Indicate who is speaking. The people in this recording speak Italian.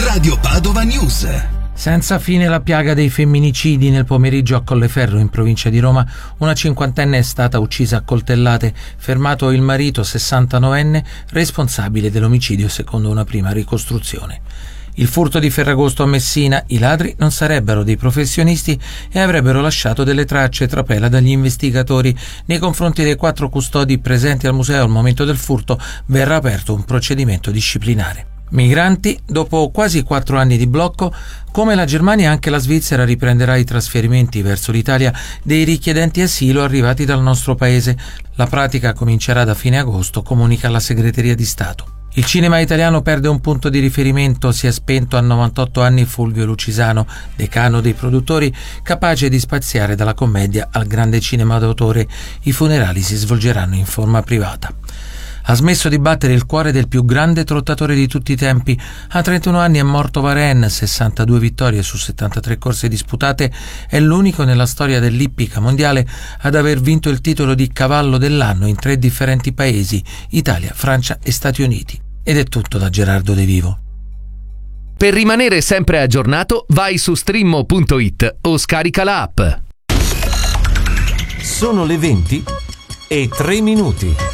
Speaker 1: Radio Padova News.
Speaker 2: Senza fine la piaga dei femminicidi. Nel pomeriggio a Colleferro, in provincia di Roma, una cinquantenne è stata uccisa a coltellate, fermato il marito 69enne, responsabile dell'omicidio secondo una prima ricostruzione. Il furto di Ferragosto a Messina, i ladri non sarebbero dei professionisti e avrebbero lasciato delle tracce, trapela dagli investigatori. Nei confronti dei 4 custodi presenti al museo al momento del furto verrà aperto un procedimento disciplinare. Migranti, dopo quasi 4 anni di blocco, come la Germania anche la Svizzera riprenderà i trasferimenti verso l'Italia dei richiedenti asilo arrivati dal nostro paese. La pratica comincerà da fine agosto, comunica la Segreteria di Stato. Il cinema italiano perde un punto di riferimento, si è spento a 98 anni Fulvio Lucisano, decano dei produttori, capace di spaziare dalla commedia al grande cinema d'autore. I funerali si svolgeranno in forma privata. Ha smesso di battere il cuore del più grande trottatore di tutti i tempi. A 31 anni è morto Varenne, 62 vittorie su 73 corse disputate, è l'unico nella storia dell'ippica mondiale ad aver vinto il titolo di cavallo dell'anno in 3 differenti paesi, Italia, Francia e Stati Uniti. Ed è tutto da Gerardo De Vivo.
Speaker 3: Per rimanere sempre aggiornato, vai su streammo.it o scarica la app.
Speaker 4: Sono le 20:03.